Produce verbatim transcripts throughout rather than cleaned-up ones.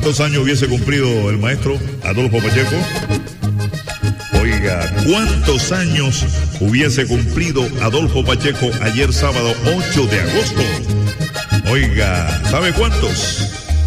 ¿Cuántos años hubiese cumplido el maestro Adolfo Pacheco? Oiga, ¿cuántos años hubiese cumplido Adolfo Pacheco ayer sábado ocho de agosto? Oiga, ¿sabe cuántos?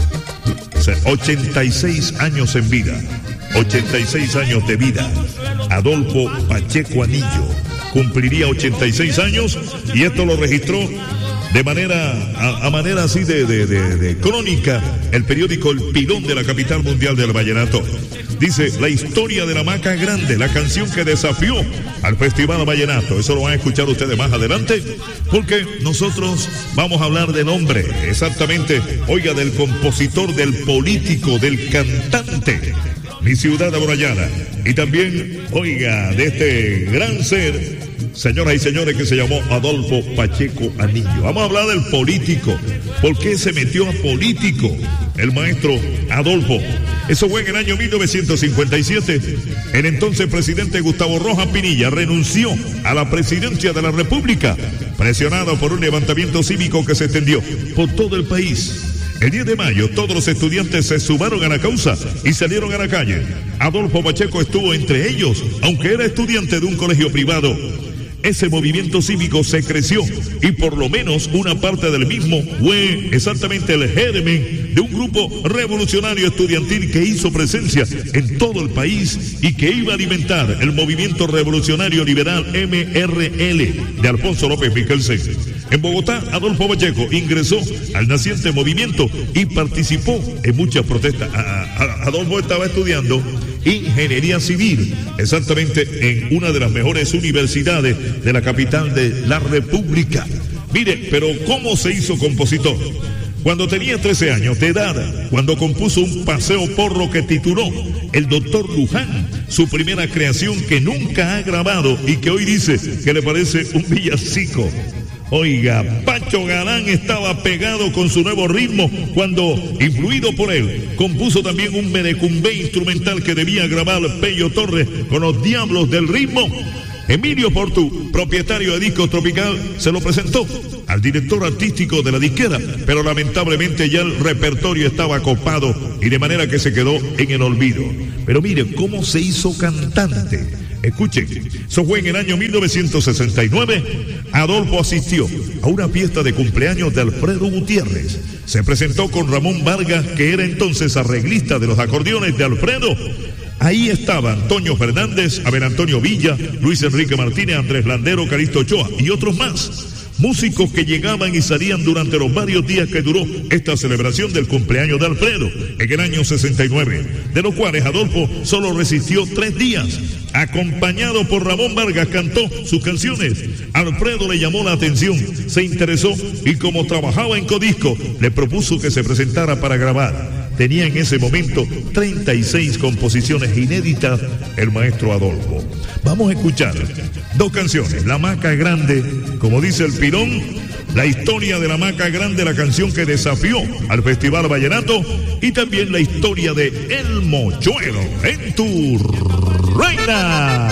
ochenta y seis años en vida. ochenta y seis años de vida. Adolfo Pacheco Anillo cumpliría ochenta y seis años y esto lo registró de manera, a, a manera así de, de, de, de crónica, el periódico El Pilón de la capital mundial del vallenato. Dice, la historia de la Maca Grande, la canción que desafió al Festival Vallenato. Eso lo van a escuchar ustedes más adelante, porque nosotros vamos a hablar del hombre, exactamente, oiga, del compositor, del político, del cantante, mi ciudad amurallana. Y también, oiga, de este gran ser, señoras y señores, que se llamó Adolfo Pacheco Anillo. Vamos a hablar del político. ¿Por qué se metió a político el maestro Adolfo? Eso fue en el año mil novecientos cincuenta y siete. El entonces presidente Gustavo Rojas Pinilla renunció a la presidencia de la República, presionado por un levantamiento cívico que se extendió por todo el país. El diez de mayo todos los estudiantes se sumaron a la causa y salieron a la calle. Adolfo Pacheco estuvo entre ellos, aunque era estudiante de un colegio privado. Ese movimiento cívico se creció y por lo menos una parte del mismo fue exactamente el germen de un grupo revolucionario estudiantil que hizo presencia en todo el país y que iba a alimentar el movimiento revolucionario liberal M R L de Alfonso López Michelsen. En Bogotá, Adolfo Pacheco ingresó al naciente movimiento y participó en muchas protestas. Adolfo estaba estudiando ingeniería civil, exactamente en una de las mejores universidades de la capital de la República. Mire, pero ¿cómo se hizo compositor? Cuando tenía trece años de edad, cuando compuso un paseo porro que tituló El Doctor Luján, su primera creación que nunca ha grabado y que hoy dice que le parece un villancico. Oiga, Pacho Galán estaba pegado con su nuevo ritmo cuando, influido por él, compuso también un merecumbé instrumental que debía grabar Pello Torres con los Diablos del Ritmo. Emilio Portu, propietario de Discos Tropical, se lo presentó al director artístico de la disquera, pero lamentablemente ya el repertorio estaba copado y de manera que se quedó en el olvido. Pero mire cómo se hizo cantante. Escuchen, eso fue en el año mil novecientos sesenta y nueve. Adolfo asistió a una fiesta de cumpleaños de Alfredo Gutiérrez. Se presentó con Ramón Vargas, que era entonces arreglista de los acordeones de Alfredo. Ahí estaban Antonio Fernández, Abel Antonio Villa, Luis Enrique Martínez, Andrés Landero, Calixto Ochoa y otros más. Músicos que llegaban y salían durante los varios días que duró esta celebración del cumpleaños de Alfredo en el año sesenta y nueve, de los cuales Adolfo solo resistió tres días. Acompañado por Ramón Vargas, cantó sus canciones. Alfredo le llamó la atención, se interesó y como trabajaba en Codisco, le propuso que se presentara para grabar. Tenía en ese momento treinta y seis composiciones inéditas el maestro Adolfo. Vamos a escuchar dos canciones, La Maca Grande, como dice el Pilón, la historia de La Maca Grande, la canción que desafió al Festival Vallenato, y también la historia de El Mochuelo en tu reina.